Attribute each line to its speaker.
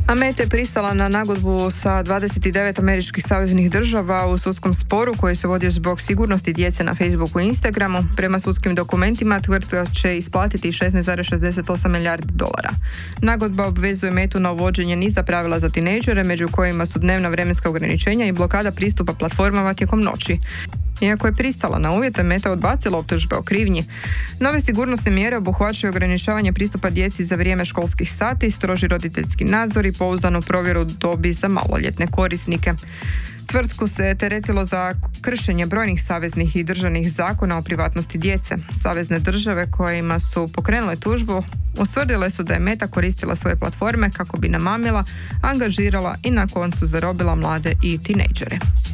Speaker 1: A Meta je pristala na nagodbu sa 29 američkih saveznih država u sudskom sporu koji se vodi zbog sigurnosti djece na Facebooku i Instagramu. Prema sudskim dokumentima tvrtka će isplatiti 16,68 milijardi dolara. Nagodba obvezuje Metu na uvođenje niza pravila za tinejdžere, među kojima su dnevna vremenska ograničenja i blokada pristupa platformama tijekom noći. Iako je pristala na uvjete, Meta odbacila optužbe o krivnji. Nove sigurnosne mjere obuhvaćaju ograničavanje pristupa djeci za vrijeme školskih sati, stroži roditeljski nadzor i pouzdanu provjeru dobi za maloljetne korisnike. Tvrtku se teretilo za kršenje brojnih saveznih i državnih zakona o privatnosti djece. Savezne države kojima su pokrenule tužbu ustvrdile su da je Meta koristila svoje platforme kako bi namamila, angažirala i na koncu zarobila mlade i tinejdžere.